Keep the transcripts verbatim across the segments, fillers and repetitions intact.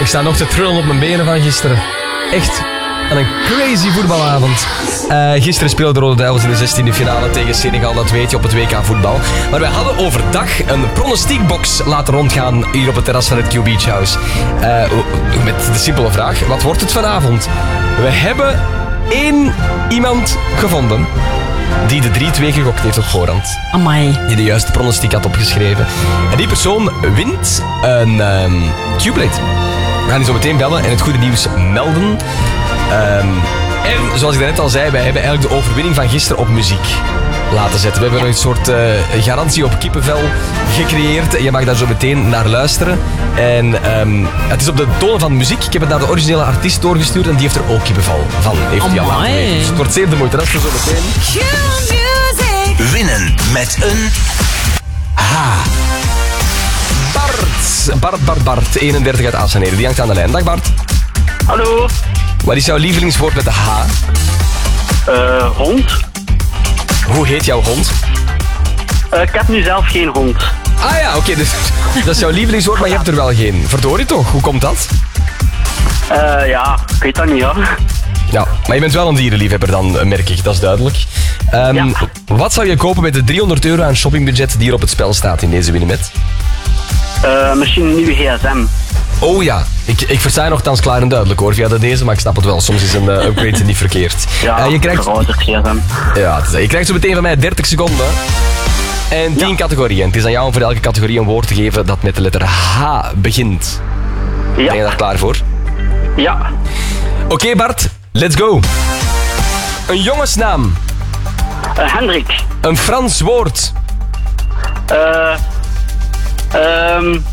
Ik sta nog te trullen op mijn benen van gisteren. Echt aan een crazy voetbalavond. Uh, gisteren speelden de Rode Duivels in de zestiende finale tegen Senegal, dat weet je, op het W K voetbal. Maar wij hadden overdag een pronostiekbox laten rondgaan hier op het terras van het Q Beach House. Uh, met de simpele vraag, wat wordt het vanavond? We hebben één iemand gevonden die de drie twee gegokt heeft op voorhand. Amai. Die de juiste pronostiek had opgeschreven. En die persoon wint een um, Q-plate. We gaan die zo meteen bellen en het goede nieuws melden. Um, en zoals ik daarnet al zei, wij hebben eigenlijk de overwinning van gisteren op muziek laten zetten. We hebben ja. een soort uh, garantie op kippenvel gecreëerd. Je mag daar zo meteen naar luisteren. En um, het is op de tonen van muziek. Ik heb het naar de originele artiest doorgestuurd en die heeft er ook kippenvel van. Heeft hij al laten weten. Dus het wordt zeer de moeite. Dat is voor zo meteen. Winnen met een H. Bart. Bart, Bart, Bart. eenendertig uit Assenheden. Die hangt aan de lijn. Dag Bart. Hallo. Wat is jouw lievelingswoord met de H? Uh, hond. Hoe heet jouw hond? Uh, ik heb nu zelf geen hond. Ah ja, oké. Okay, dus, dat is jouw lievelingswoord, maar je hebt er wel geen. Verdorie toch? Hoe komt dat? Uh, ja, ik weet dat niet, ja. Ja, maar je bent wel een dierenliefhebber dan, merk ik. Dat is duidelijk. Um, ja. Wat zou je kopen met de driehonderd euro aan shoppingbudget die hier op het spel staat in deze Winnemet? Uh, misschien een nieuwe gsm. Oh ja, ik, ik versta je nogthans klaar en duidelijk hoor, via de deze, maar ik snap het wel. Soms is een uh, upgrade niet verkeerd. Ja, uh, je krijgt... gsm. Ja, is, je krijgt zo meteen van mij dertig seconden en tien ja. categorieën. Het is aan jou om voor elke categorie een woord te geven dat met de letter H begint. Ja. Ben je daar klaar voor? Ja. Oké okay, Bart, let's go. Een jongensnaam. Uh, Hendrik. Een Frans woord. Eh... Uh, um...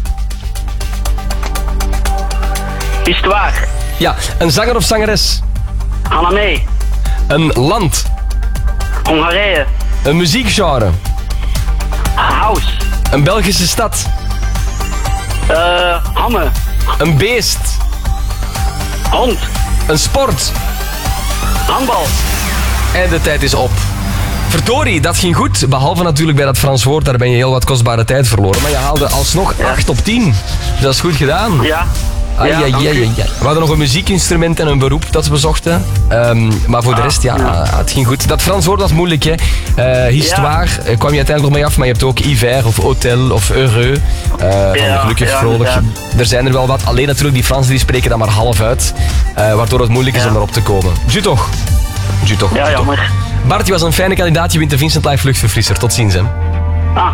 Histoire. Ja, een zanger of zangeres. Hanamee. Een land. Hongarije. Een muziekgenre. House. Een Belgische stad. Uh, Hamme. Een beest. Hond. Een sport. Handbal. En de tijd is op. Verdorie, dat ging goed. Behalve natuurlijk bij dat Frans woord, daar ben je heel wat kostbare tijd verloren. Maar je haalde alsnog ja. acht op tien. Dat is goed gedaan. Ja. Ah, ja, ja, ja, ja. We hadden nog een muziekinstrument en een beroep dat we zochten. Um, maar voor de rest, ja, ja, het ging goed. Dat Frans woord was moeilijk, hè. Uh, histoire ja. kwam je uiteindelijk nog mee af, maar je hebt ook hiver of hotel of heureux. Uh, van ja, gelukkig, ja, vrolijk. Ja. Er zijn er wel wat. Alleen natuurlijk, die Fransen die spreken dat maar half uit. Uh, waardoor het moeilijk is ja. om erop te komen. Ju toch? Ju toch? Ja, jammer. Bart, je was een fijne kandidaat. Je wint de Vincent Live vluchtverfrisser. Tot ziens, hè.